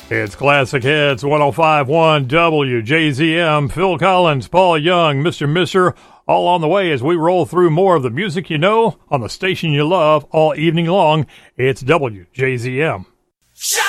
It's Classic Hits 105.1 WJZM. Phil Collins, Paul Young, Mr. Misser, all on the way as we roll through more of the music you know on the station you love all evening long. It's WJZM.